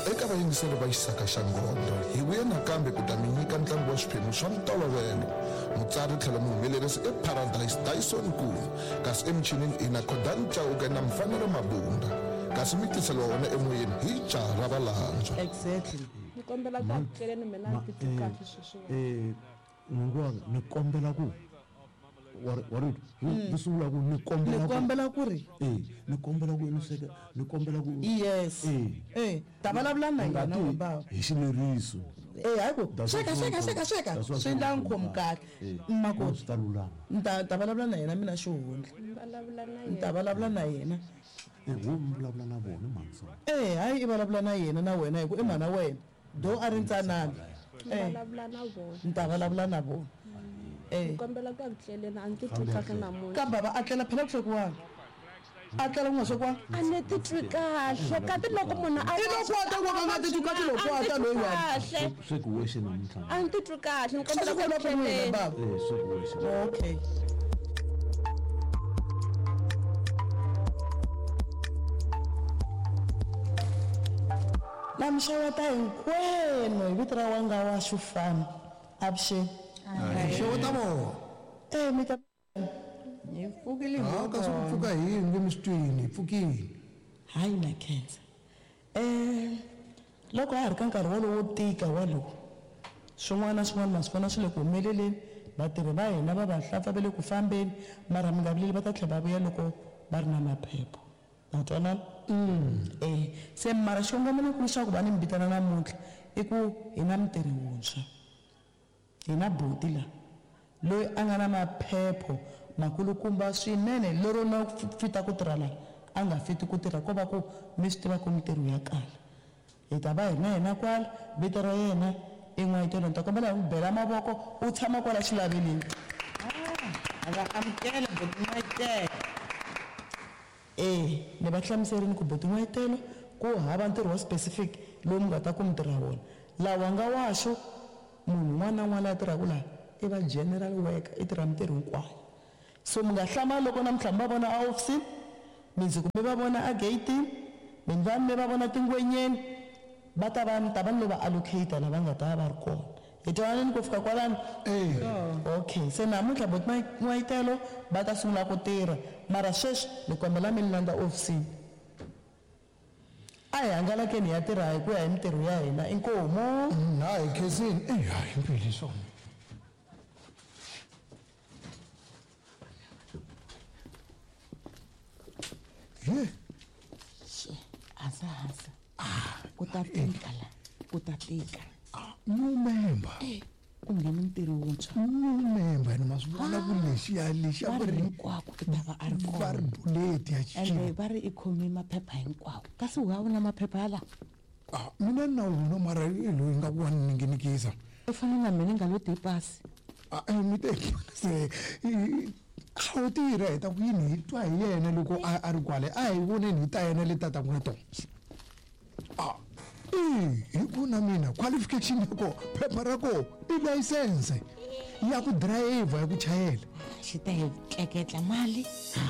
eka vayingiseri va xisaka xa nghondo hi vuye nakambe ku ta mi nyika ntlangu wa swiphemu swa ntolovelo mutsari tlhela muhumelerisi eparadise dyson kulu kasi emichinini ina Khodani Chauke na Mfanelo Mabunda kasi mi tiseliwa wona emoyeni hi jaha ra valantswa. Exactly. Ni kombela ku akeleni mina ni titwi kahle sweswi. Ngwa ni kombela ku wari ni sungula ku ni kombela ku ri ni kombela ku niseka ni kombela ku yes ta vulavula na yena baba hi xileriso hayi ku sweka swi ndla nkhomi kahle makoti ta vulavula na yena mina xihundla ta vulavula na yena wo vulavula na vona manso hayi i vulavula na yena na wena hi ku i mhana wena do a ri ntsanana ta vulavula na vona kombela ku akeleni a ni titwi kahle namuntlha ka baba a tlela phela ku swekiwani a tlela ku nga swekiwani a ni titwi kahle kati loko munhu a kota ku nga titwi kahle loko a ta loyi kahle sweki wexe namuntlha a ni titwi kahle ni kombela ku akeleni baba sweki wexe okay namshawata hinkwenu hi vito ra wanga wa xufana avuxeni xeweta vona mi ta hi pfukile kasi ku pfuka yini nge mi swi twini hi pfukile hayi na khensa loko a ha ri ka nkarhi wolowo wo tika walowo swin'wana na swin'wana ma swi vona swi le ku humeleleni vatirhi va hina va vahlampfa va le ku fambeni mara mingavileli va ta tlhela va vuya loko va ri na maphepho na twanana se mara xikongomelokulu xa ku va ni mi vitana namuntlha i ku hi na mitirhi wuntshwa hi na buti la loyi a nga na maphepho makulukumba swinene lero na fita ku tirha la a nga fiti ku tirha ko va ku mi swi tiva ku mitirho ya kala hi ta va hi na yena kwala vito ra yena i N'wayitelo ni ta kombela hi n'wi bela mavoko u tshama kwala xilaveleni a va amukela buti N'wayitelo ni va hlamuserini ku buti N'wayitelo ku hava ntirho wa specific lowu mi nga ta ku mi tirha wona lawa nga waxo munhu un'wana na un'wana la tirhaka laha i va general worker i tirha mitirho hinkwayo so mi nga hlama loko namuntlha mi va vona a ofisini mindzuku mi va vona a gatini mi va vona tingwenyeni va ta va ni lo va allocata lava nga ta va ri kona hi twanani ku fika kwalani okay se namuntlha buti N'wayitelo va ta sungula ku tirha mara sweswi ni kombela mi landza ofisini a hi hangalakeni ya tirha hi ku ya hi mitirho ya hina inkomo hayi khensini hayi impilo swona hansa ku ta tika la ku ta tika member ku ngheni ntirho wuntshwa member ni ma swi vona ku lexiya va ri hinkwako i ta va a ri va ri buleti ya ende va ri i khome maphepha hinkwawo kasi wa vona maphepha yala mina na wona mara loyi nga ku wa ni ninginikisa u fana na mina nga lo tipasi mi se how tirha hi ta ku yini hi twa hi yena loko a ri kwale a hi voneni hi ta yena le tata ku na tona hi ku na mina qualification yako phepha ra ko i license ya ku drive ya ku chayela xi ta hi tleketla mali